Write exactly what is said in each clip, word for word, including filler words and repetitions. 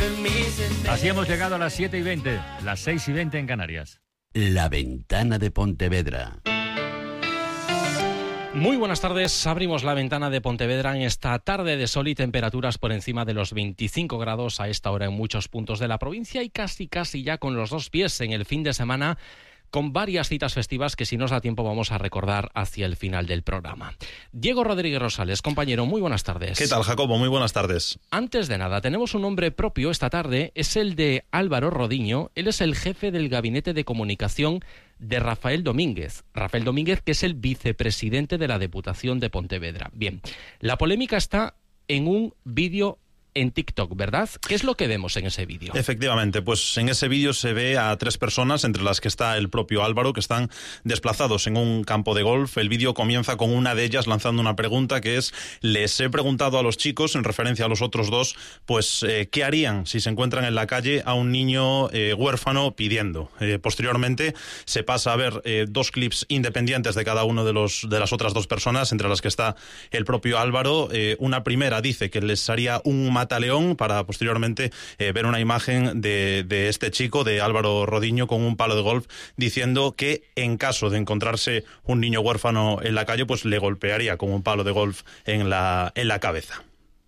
Así hemos llegado a las siete y veinte, las seis y veinte en Canarias. La Ventana de Pontevedra. Muy buenas tardes, abrimos la ventana de Pontevedra en esta tarde de sol y temperaturas por encima de los veinticinco grados a esta hora en muchos puntos de la provincia y casi casi ya con los dos pies en el fin de semana, con varias citas festivas que si nos da tiempo vamos a recordar hacia el final del programa. Diego Rodríguez Rosales, compañero, muy buenas tardes. ¿Qué tal, Jacobo? Muy buenas tardes. Antes de nada, tenemos un nombre propio esta tarde, es el de Álvaro Rodiño. Él es el jefe del gabinete de comunicación de Rafael Domínguez. Rafael Domínguez, que es el vicepresidente de la Diputación de Pontevedra. Bien, la polémica está en un vídeo en TikTok, ¿verdad? ¿Qué es lo que vemos en ese vídeo? Efectivamente, pues en ese vídeo se ve a tres personas, entre las que está el propio Álvaro, que están desplazados en un campo de golf. El vídeo comienza con una de ellas lanzando una pregunta que es: les he preguntado a los chicos, en referencia a los otros dos, pues eh, ¿qué harían si se encuentran en la calle a un niño eh, huérfano pidiendo? Eh, posteriormente se pasa a ver eh, dos clips independientes de cada uno de los de las otras dos personas, entre las que está el propio Álvaro. Eh, una primera dice que les haría un mataleón, para posteriormente eh, ver una imagen de, de este chico, de Álvaro Rodiño, con un palo de golf, diciendo que en caso de encontrarse un niño huérfano en la calle, pues le golpearía con un palo de golf en la, en la cabeza.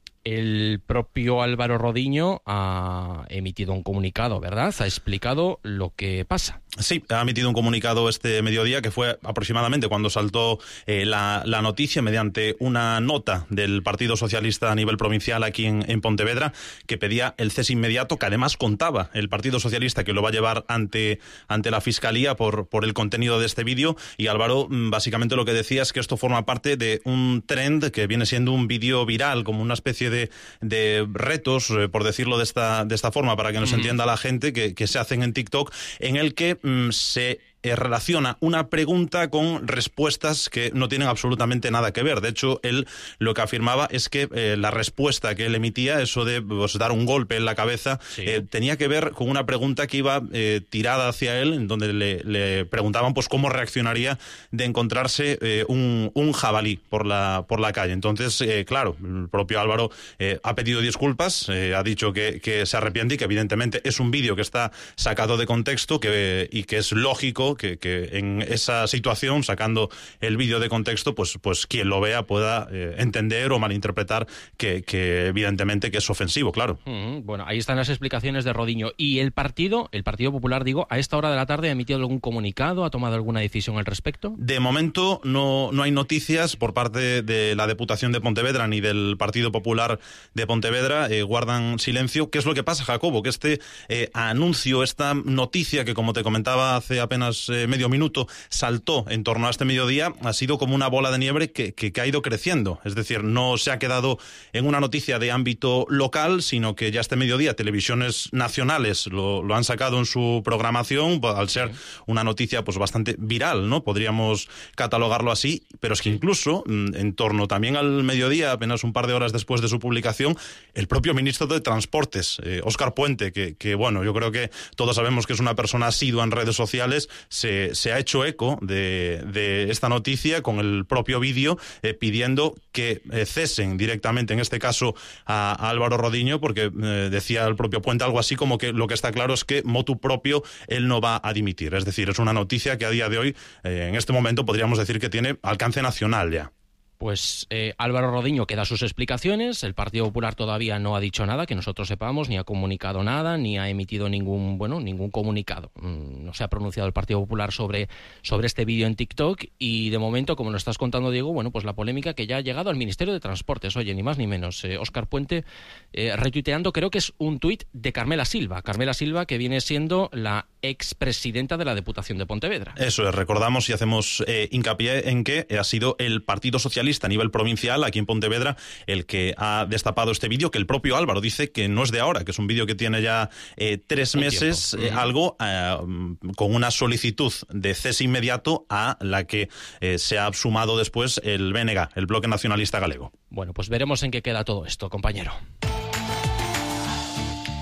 El propio Álvaro Rodiño ha emitido un comunicado, ¿verdad? Ha explicado lo que pasa. Sí, ha emitido un comunicado este mediodía, que fue aproximadamente cuando saltó eh, la, la noticia, mediante una nota del Partido Socialista a nivel provincial aquí en, en Pontevedra, que pedía el cese inmediato, que además contaba el Partido Socialista que lo va a llevar ante, ante la Fiscalía por, por el contenido de este vídeo. Y Álvaro básicamente lo que decía es que esto forma parte de un trend que viene siendo un vídeo viral, como una especie de, de retos, eh, por decirlo de esta, de esta forma, para que nos mm. entienda la gente, que, que se hacen en TikTok, en el que se eh, relaciona una pregunta con respuestas que no tienen absolutamente nada que ver. De hecho, él lo que afirmaba es que eh, la respuesta que él emitía, eso de pues, dar un golpe en la cabeza, sí. eh, tenía que ver con una pregunta que iba eh, tirada hacia él, en donde le, le preguntaban pues cómo reaccionaría de encontrarse eh, un, un jabalí por la, por la calle. Entonces, eh, claro, el propio Álvaro eh, ha pedido disculpas, eh, ha dicho que, que se arrepiente y que evidentemente es un vídeo que está sacado de contexto que, y que es lógico Que, que en esa situación, sacando el vídeo de contexto, pues, pues quien lo vea pueda eh, entender o malinterpretar que, que evidentemente que es ofensivo, claro. Mm, bueno, ahí están las explicaciones de Rodiño. ¿Y el partido, el Partido Popular, digo, a esta hora de la tarde ha emitido algún comunicado, ha tomado alguna decisión al respecto? De momento no, no hay noticias por parte de la Diputación de Pontevedra ni del Partido Popular de Pontevedra, eh, guardan silencio. ¿Qué es lo que pasa, Jacobo? Que este eh, anuncio, esta noticia que, como te comentaba hace apenas Eh, medio minuto, saltó en torno a este mediodía, ha sido como una bola de nieve que, que, que ha ido creciendo. Es decir, no se ha quedado en una noticia de ámbito local, sino que ya este mediodía televisiones nacionales lo, lo han sacado en su programación, al ser una noticia pues bastante viral, ¿no? Podríamos catalogarlo así, pero es que incluso en torno también al mediodía, apenas un par de horas después de su publicación, el propio ministro de Transportes, eh, Óscar Puente, que, que bueno, yo creo que todos sabemos que es una persona asidua en redes sociales, Se, se ha hecho eco de, de esta noticia con el propio vídeo, eh, pidiendo que eh, cesen directamente, en este caso, a, a Álvaro Rodiño, porque eh, decía el propio Puente algo así como que lo que está claro es que motu propio él no va a dimitir. Es decir, es una noticia que a día de hoy, eh, en este momento, podríamos decir que tiene alcance nacional ya. Pues eh, Álvaro Rodiño que da sus explicaciones, el Partido Popular todavía no ha dicho nada, que nosotros sepamos, ni ha comunicado nada, ni ha emitido ningún, bueno, ningún comunicado. No se ha pronunciado el Partido Popular sobre, sobre este vídeo en TikTok y de momento, como lo estás contando, Diego, bueno, pues la polémica que ya ha llegado al Ministerio de Transportes, oye, ni más ni menos. Eh, Óscar Puente eh, retuiteando, creo que es un tuit de Carmela Silva, Carmela Silva que viene siendo la expresidenta de la Diputación de Pontevedra. Eso es, recordamos y hacemos eh, hincapié en que ha sido el Partido Socialista a nivel provincial, aquí en Pontevedra, el que ha destapado este vídeo, que el propio Álvaro dice que no es de ahora, que es un vídeo que tiene ya eh, tres un meses, eh, algo eh, con una solicitud de cese inmediato a la que eh, se ha sumado después el B N G, el Bloque Nacionalista Galego. Bueno, pues veremos en qué queda todo esto, compañero.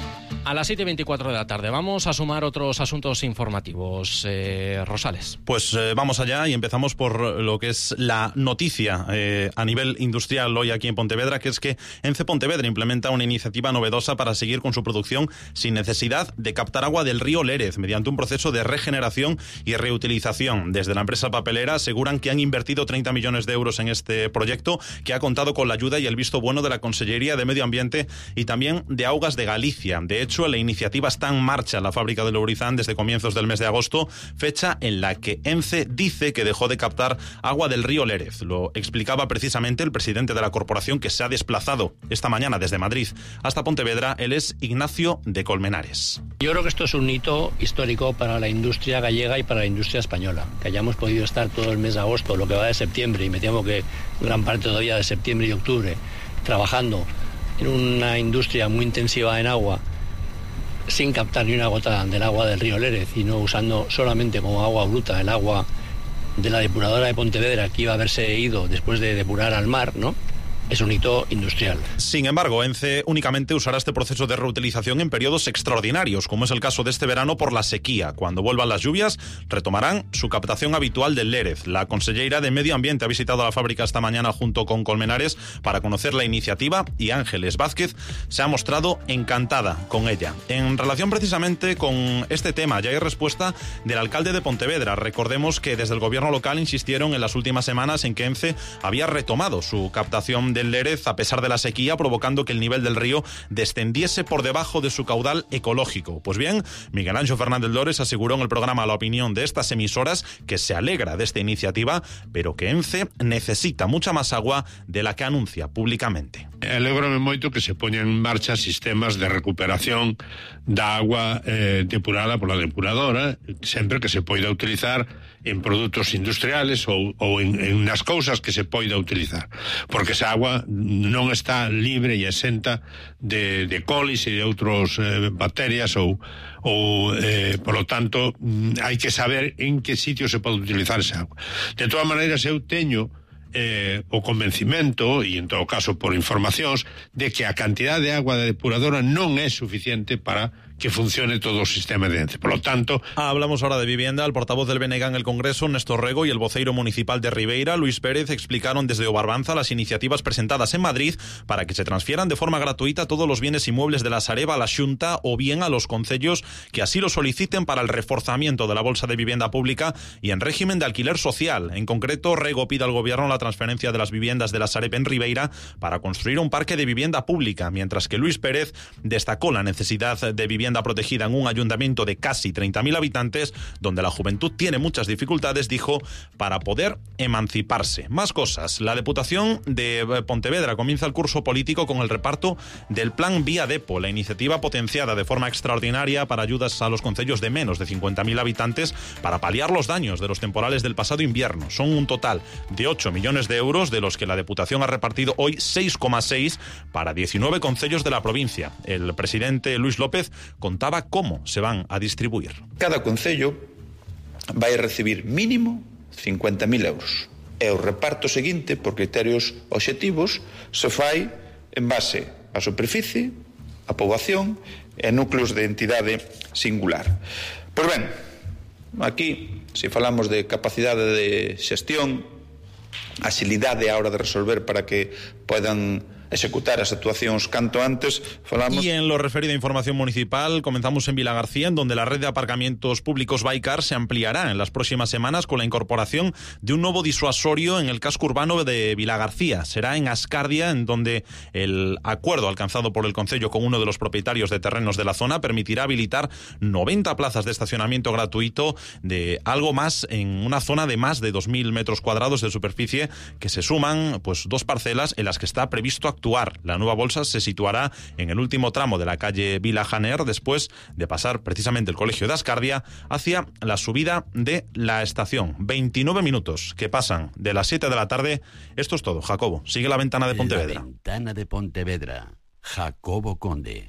A las siete y veinticuatro de la tarde vamos a sumar otros asuntos informativos. Eh, Rosales. Pues eh, vamos allá y empezamos por lo que es la noticia eh, a nivel industrial hoy aquí en Pontevedra, que es que ENCE Pontevedra implementa una iniciativa novedosa para seguir con su producción sin necesidad de captar agua del río Lérez mediante un proceso de regeneración y reutilización. Desde la empresa papelera aseguran que han invertido treinta millones de euros en este proyecto, que ha contado con la ayuda y el visto bueno de la Consellería de Medio Ambiente y también de Augas de Galicia. De hecho, la iniciativa está en marcha en la fábrica de Lourizán desde comienzos del mes de agosto, fecha en la que ENCE dice que dejó de captar agua del río Lérez. Lo explicaba precisamente el presidente de la corporación, que se ha desplazado esta mañana desde Madrid hasta Pontevedra. Él es Ignacio de Colmenares. Yo creo que esto es un hito histórico para la industria gallega y para la industria española, que hayamos podido estar todo el mes de agosto, lo que va de septiembre, y me temo que gran parte todavía de septiembre y octubre, trabajando en una industria muy intensiva en agua, sin captar ni una gota del agua del río Lérez y no usando solamente como agua bruta el agua de la depuradora de Pontevedra, que iba a haberse ido después de depurar al mar, ¿no? Es un hito industrial. Sin embargo, ENCE únicamente usará este proceso de reutilización en periodos extraordinarios, como es el caso de este verano por la sequía. Cuando vuelvan las lluvias, retomarán su captación habitual del Lérez. La consellera de Medio Ambiente ha visitado la fábrica esta mañana junto con Colmenares para conocer la iniciativa, y Ángeles Vázquez se ha mostrado encantada con ella. En relación precisamente con este tema, ya hay respuesta del alcalde de Pontevedra. Recordemos que desde el gobierno local insistieron en las últimas semanas en que ENCE había retomado su captación de del Lérez a pesar de la sequía, provocando que el nivel del río descendiese por debajo de su caudal ecológico. Pues bien, Miguel Ángel Fernández Lores aseguró en el programa La Opinión de estas emisoras que se alegra de esta iniciativa, pero que ENCE necesita mucha más agua de la que anuncia públicamente. Alégrome moito que se poñan en marcha sistemas de recuperación da agua eh, depurada pola depuradora, sempre que se poida utilizar en produtos industriales ou, ou en, en nas cousas que se poida utilizar, porque esa agua non está libre e exenta de, de colis e de outros eh, bacterias ou, ou eh, por lo tanto hai que saber en que sitio se pode utilizar esa agua. De todas maneiras, eu teño Eh, o convencimento, e en todo caso por informacións, de que a cantidad de agua da depuradora non é suficiente para que funcione todo o sistema de ENCE. Por lo tanto... Hablamos ahora de vivienda. El portavoz del B N G en el Congreso, Néstor Rego, y el voceiro municipal de Ribeira, Luis Pérez, explicaron desde Obarbanza las iniciativas presentadas en Madrid para que se transfieran de forma gratuita todos los bienes inmuebles de la Sareb a la Xunta o bien a los concellos que así lo soliciten para el reforzamiento de la bolsa de vivienda pública y en régimen de alquiler social. En concreto, Rego pide al gobierno la transferencia de las viviendas de la Sareb en Ribeira para construir un parque de vivienda pública, mientras que Luis Pérez destacó la necesidad de vivienda protegida en un ayuntamiento de casi treinta mil habitantes, donde la juventud tiene muchas dificultades, dijo, para poder emanciparse. Más cosas. La Deputación de Pontevedra comienza el curso político con el reparto del Plan Vía Depo, la iniciativa potenciada de forma extraordinaria para ayudas a los concellos de menos de cincuenta mil habitantes para paliar los daños de los temporales del pasado invierno. Son un total de ocho millones de euros, de los que la Deputación ha repartido hoy seis coma seis para diecinueve concellos de la provincia. El presidente Luis López contaba cómo se van a distribuir. Cada concello vai recibir mínimo cincuenta mil euros. E o reparto seguinte, por criterios obxectivos, se fai en base á superficie, a poboación e núcleos de entidade singular. Pois ben, aquí, se falamos de capacidade de xestión, axilidade á hora de resolver para que podan executar as actuacións canto antes, falamos... Y en lo referido a información municipal, comenzamos en Vilagarcía, en donde la red de aparcamientos públicos Baicar se ampliará en las próximas semanas con la incorporación de un nuevo disuasorio en el casco urbano de Vilagarcía. Será en Ascardia, en donde el acuerdo alcanzado por el concello con uno de los propietarios de terrenos de la zona permitirá habilitar noventa plazas de estacionamiento gratuito de algo más en una zona de más de dos mil metros cuadrados de superficie, que se suman pues dos parcelas en las que está previsto actuar. La nueva bolsa se situará en el último tramo de la calle Vila Janer, después de pasar precisamente el colegio de Ascardia hacia la subida de la estación. veintinueve minutos que pasan de las siete de la tarde. Esto es todo. Jacobo, sigue la ventana de Pontevedra. La ventana de Pontevedra. Jacobo Conde.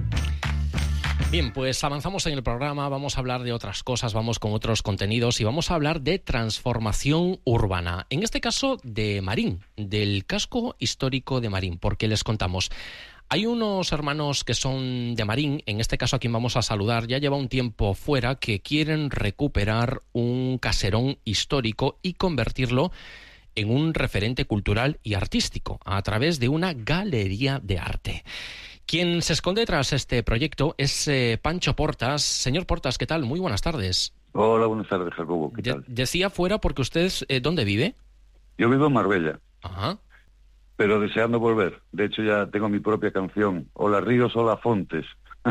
Bien, pues avanzamos en el programa, vamos a hablar de otras cosas, vamos con otros contenidos y vamos a hablar de transformación urbana. En este caso de Marín, del casco histórico de Marín, porque les contamos. Hay unos hermanos que son de Marín, en este caso a quien vamos a saludar, ya lleva un tiempo fuera, que quieren recuperar un caserón histórico y convertirlo en un referente cultural y artístico a través de una galería de arte. Quien se esconde tras este proyecto es eh, Pancho Portas. Señor Portas, ¿qué tal? Muy buenas tardes. Hola, buenas tardes, Jacobo. ¿Qué De- tal? decía fuera porque usted, eh, ¿dónde vive? Yo vivo en Marbella, Ajá. pero deseando volver. De hecho, ya tengo mi propia canción, Hola Ríos, Hola Fontes,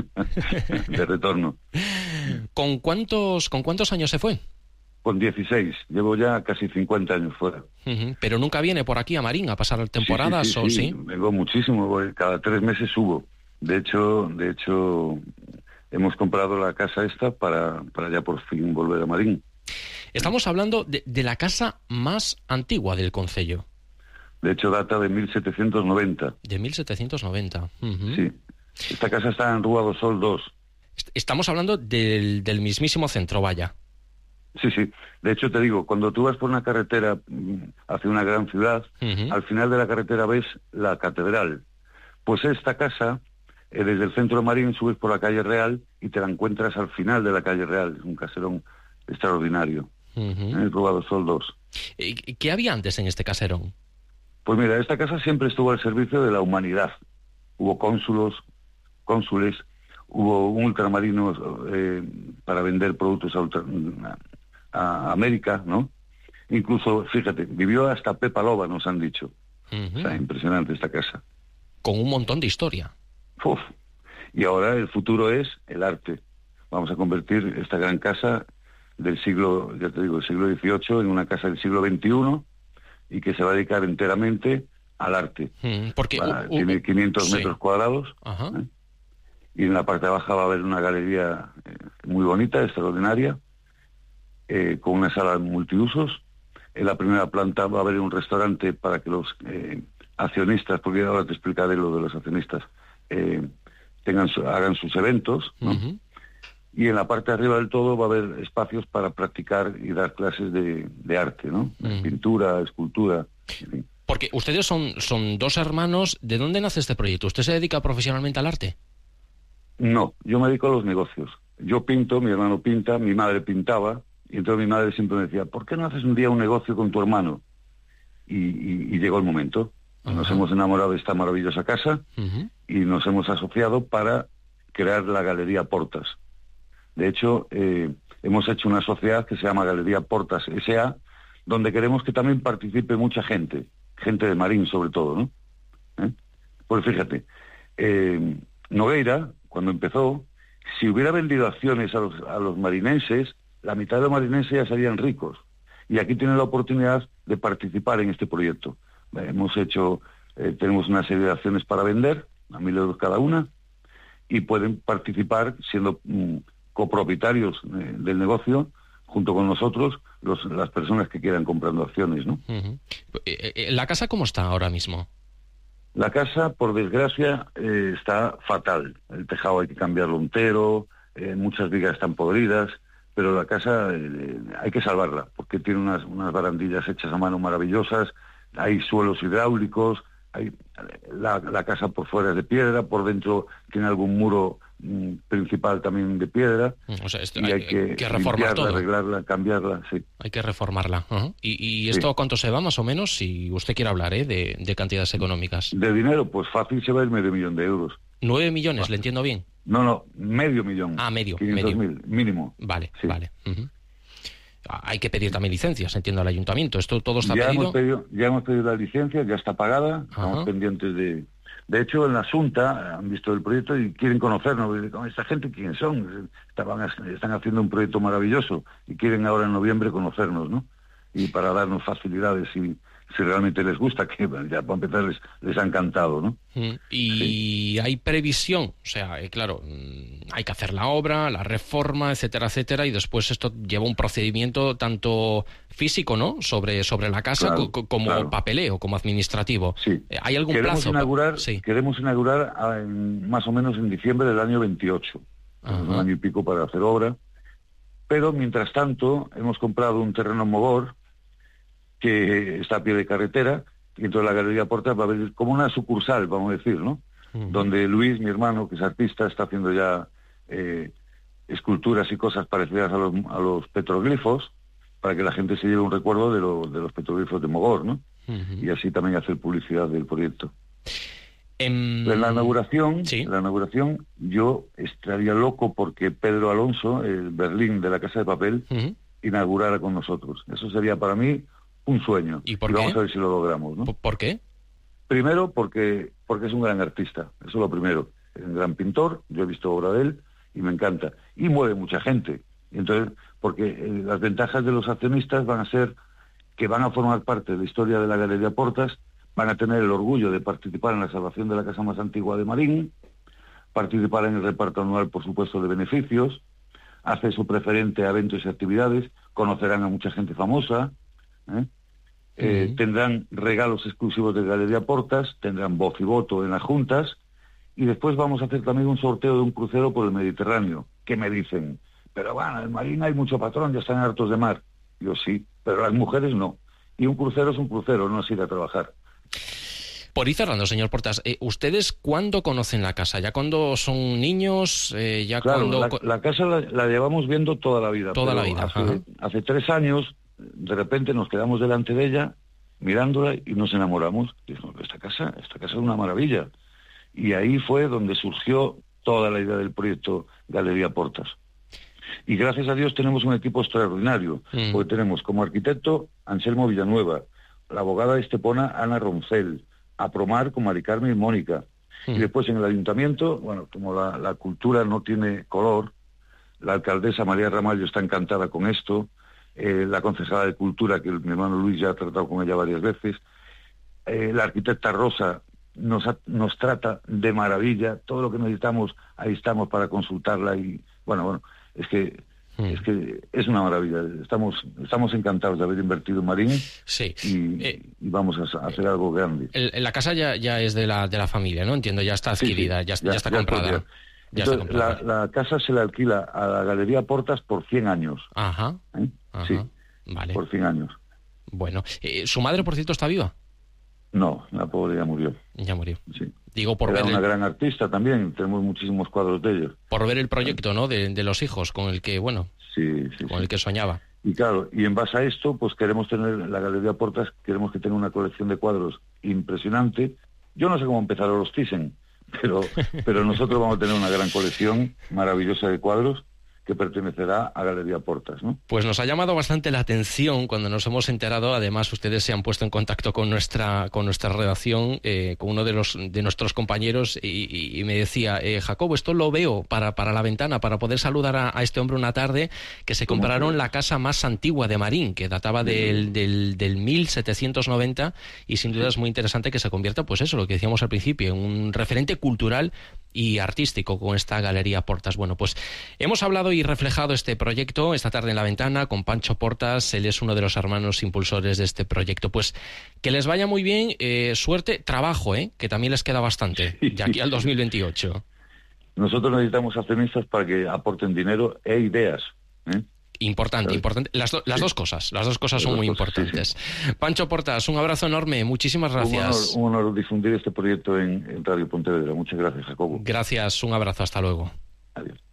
de retorno. ¿Con cuántos, ¿Con cuántos años se fue? Con dieciséis, llevo ya casi cincuenta años fuera. Ujú. Pero nunca viene por aquí a Marín a pasar temporadas, Sí, sí, sí, ¿o sí, sí? vengo muchísimo, voy- cada tres meses subo. De hecho, de hecho, hemos comprado la casa esta para, para ya por fin volver a Marín. Estamos hablando de, de la casa más antigua del concello, De hecho, data de mil setecientos noventa. de mil setecientos noventa. Ujú. Sí. Esta casa está en Rúa do Sol dos. Est- Estamos hablando del, del mismísimo centro, vaya. Sí, sí. De hecho, te digo, cuando tú vas por una carretera mm, hacia una gran ciudad, Ujú. al final de la carretera ves la catedral. Pues esta casa, eh, desde el centro de Marín, subes por la calle Real y te la encuentras al final de la calle Real. Es un caserón extraordinario. Ujú. ¿eh? Rúa do Sol dos. Eh, ¿Qué había antes en este caserón? Pues mira, esta casa siempre estuvo al servicio de la humanidad. Hubo cónsulos, cónsules, hubo un ultramarino eh, para vender productos a, ultra- a América, ¿no? Incluso, fíjate, vivió hasta Pepa Loba, nos han dicho. Ujú. O sea, impresionante esta casa. Con un montón de historia. Uf. Y ahora el futuro es el arte. Vamos a convertir esta gran casa del siglo, ya te digo, del siglo dieciocho en una casa del siglo veintiuno y que se va a dedicar enteramente al arte. Mm, Porque Va- u- u- tiene quinientos sí. metros cuadrados. Ajá. ¿eh? Y en la parte baja va a haber una galería eh, muy bonita, extraordinaria, eh, con una sala multiusos. En la primera planta va a haber un restaurante para que los eh, accionistas, porque ahora te explicaré lo de los accionistas, eh, tengan su- hagan sus eventos, ¿no? Ujú. Y en la parte de arriba del todo va a haber espacios para practicar y dar clases de, de arte, ¿no? Mm. Pintura, escultura, en fin. Porque ustedes son, son dos hermanos. ¿De dónde nace este proyecto? ¿Usted se dedica profesionalmente al arte? No, yo me dedico a los negocios. Yo pinto, mi hermano pinta, mi madre pintaba, y entonces mi madre siempre me decía, ¿por qué no haces un día un negocio con tu hermano? Y, y- y llegó el momento. Nos Ajá. hemos enamorado de esta maravillosa casa Ujú. y nos hemos asociado para crear la Galería Portas. De hecho, eh, hemos hecho una sociedad que se llama Galería Portas S A, donde queremos que también participe mucha gente, gente de Marín sobre todo, ¿no? ¿Eh? Pues fíjate, eh, Nogueira, cuando empezó, si hubiera vendido acciones a los, a los marinenses, la mitad de los marinenses ya serían ricos. Y aquí tienen la oportunidad de participar en este proyecto. Eh, hemos hecho, eh, tenemos una serie de acciones para vender, a mil euros cada una, y pueden participar siendo mm, copropietarios eh, del negocio, junto con nosotros, los, las personas que quieran comprando acciones, ¿no? Ujú. Eh, eh, ¿La casa cómo está ahora mismo? La casa, por desgracia, eh, está fatal. El tejado hay que cambiarlo entero, eh, muchas vigas están podridas, pero la casa eh, hay que salvarla, porque tiene unas, unas barandillas hechas a mano maravillosas, hay suelos hidráulicos, hay, la, la casa por fuera es de piedra, por dentro tiene algún muro mm, principal también de piedra, O sea, esto y hay que, que reformar limpiarla, todo. arreglarla, cambiarla, sí. Hay que reformarla. Ajá. ¿Y, y esto Sí. cuánto se va más o menos? Si usted quiere hablar ¿eh? de, de cantidades económicas. De dinero, pues fácil se va a ir medio millón de euros. ¿Nueve millones? ¿Le entiendo bien? No, no, medio millón. Ah, medio, quinientos medio. mil, mínimo. Vale, Sí. vale. Ujú. Ah, Hay que pedir también licencias, entiendo, al ayuntamiento. ¿Esto todo está ya pedido? hemos pedido ya hemos pedido la licencia, ya está pagada, estamos Ajá. pendientes de de hecho en la Asunta han visto el proyecto y quieren conocernos. Dicen, "Oh, esta gente quién son, estaban están haciendo un proyecto maravilloso y quieren ahora en noviembre conocernos, ¿no? Y para darnos facilidades si si realmente les gusta, que bueno, ya para empezar les, les ha encantado, ¿no? Mm, Y hay previsión, o sea, eh, claro, mm, hay que hacer la obra, la reforma, etcétera, etcétera, y después esto lleva un procedimiento tanto físico, ¿no?, sobre, sobre la casa, Claro, co- como claro. papeleo, como administrativo. Sí. Eh, ¿Hay algún Queremos plazo? inaugurar, Sí. queremos inaugurar ah, en- más o menos en diciembre del año veintiocho. Ajá. Un año y pico para hacer obra. Pero mientras tanto hemos comprado un terreno en Mogor que está a pie de carretera y entonces la Galería Portas va a venir como una sucursal, vamos a decir, ¿no? uh-huh. donde Luis, mi hermano, que es artista, está haciendo ya eh, esculturas y cosas parecidas a los, a los petroglifos, para que la gente se lleve un recuerdo de, lo, de los petroglifos de Mogor, ¿no? Uh-huh. Y así también hacer publicidad del proyecto. En la inauguración, ¿sí? la inauguración, yo estaría loco porque Pedro Alonso, el Berlín de la Casa de Papel, uh-huh. inaugurara con nosotros. Eso sería para mí un sueño. ¿Y por y qué? Vamos a ver si lo logramos, ¿no? ¿Por qué? Primero, porque, porque es un gran artista, eso es lo primero. Es un gran pintor, yo he visto obra de él y me encanta. Y mueve mucha gente. Entonces, porque eh, las ventajas de los accionistas van a ser que van a formar parte de la historia de la Galería Portas, van a tener el orgullo de participar en la salvación de la casa más antigua de Marín, participar en el reparto anual, por supuesto, de beneficios, acceso preferente a eventos y actividades, conocerán a mucha gente famosa, ¿eh? Eh, uh-huh. tendrán regalos exclusivos de Galería Portas, tendrán voz y voto en las juntas, y después vamos a hacer también un sorteo de un crucero por el Mediterráneo. ¿Qué me dicen? Pero bueno, en Marín hay mucho patrón, ya están hartos de mar. Yo sí, pero las mujeres no. Y un crucero es un crucero, no es ir a trabajar. Por ir cerrando, señor Portas, eh, ¿ustedes cuándo conocen la casa? ¿Ya cuando son niños? Eh, ya claro, cuando... la, la casa la, la llevamos viendo toda la vida. Toda la vida. Hace, hace tres años, de repente nos quedamos delante de ella, mirándola y nos enamoramos. Y dijimos, esta casa, esta casa es una maravilla. Y ahí fue donde surgió toda la idea del proyecto Galería Portas. Y gracias a Dios tenemos un equipo extraordinario, mm. porque tenemos como arquitecto Anselmo Villanueva, la abogada estepona Ana Roncel, a Promar con Mari Carmen y Mónica. Mm. Y después en el ayuntamiento, bueno, como la, la cultura no tiene color, la alcaldesa María Ramallo está encantada con esto, eh, la concejala de Cultura, que mi hermano Luis ya ha tratado con ella varias veces, eh, la arquitecta Rosa nos, ha, nos trata de maravilla, todo lo que necesitamos, ahí estamos para consultarla y, bueno, bueno, es que mm. es que es una maravilla. Estamos estamos encantados de haber invertido en Marín sí. y, eh, y vamos a, a hacer eh, algo grande. El, la casa ya, ya es de la de la familia, ¿no? Entiendo, ya está adquirida, sí, sí. Ya, ya, ya está ya comprada. Ya. Ya Entonces, está comprada. La, la casa se la alquila a la Galería Portas por cien años. Ajá. ¿Eh? Ajá. Sí, vale. Por cien años. Bueno, eh, ¿su madre, por cierto, está viva? No, la pobre ya murió. Ya murió. Sí. Digo, por Era ver una el... gran artista también, tenemos muchísimos cuadros de ellos. Por ver el proyecto, ¿no?, de, de los hijos, con el que, bueno, sí, sí, con sí. el que soñaba. Y claro, y en base a esto, pues queremos tener, la Galería Portas, queremos que tenga una colección de cuadros impresionante. Yo no sé cómo empezaron los Thyssen, pero, pero nosotros vamos a tener una gran colección maravillosa de cuadros que pertenecerá a Galería Portas, ¿no? Pues nos ha llamado bastante la atención cuando nos hemos enterado. Además, ustedes se han puesto en contacto con nuestra con nuestra redacción, eh, con uno de los de nuestros compañeros, y, y, y me decía, eh, Jacobo, esto lo veo para, para la ventana, para poder saludar a, a este hombre una tarde, que se compraron la casa más antigua de Marín, que databa del, del, del mil setecientos noventa, y sin duda es muy interesante que se convierta, pues eso, lo que decíamos al principio, en un referente cultural y artístico con esta Galería Portas. Bueno, pues hemos hablado y reflejado este proyecto esta tarde en La Ventana con Pancho Portas. Él es uno de los hermanos impulsores de este proyecto. Pues que les vaya muy bien, eh, suerte, trabajo, ¿eh? Que también les queda bastante de aquí al dos mil veintiocho. Nosotros necesitamos accionistas para que aporten dinero e ideas, ¿eh? Importante, ¿sabes? Importante. Las, do, las sí. dos cosas, las dos cosas las son dos muy cosas, importantes. Sí, sí. Pancho Portas, un abrazo enorme, muchísimas gracias. Un honor, un honor difundir este proyecto en, en Radio Pontevedra. Muchas gracias, Jacobo. Gracias, un abrazo, hasta luego. Adiós.